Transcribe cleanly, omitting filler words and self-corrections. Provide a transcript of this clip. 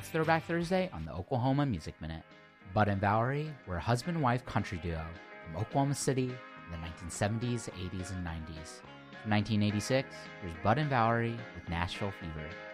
Throwback Thursday on the Oklahoma Music Minute. Bud and Valerie were a husband-wife country duo from Oklahoma City in the 1970s, 80s, and 90s. From 1986, here's Bud and Valerie with Nashville Fever.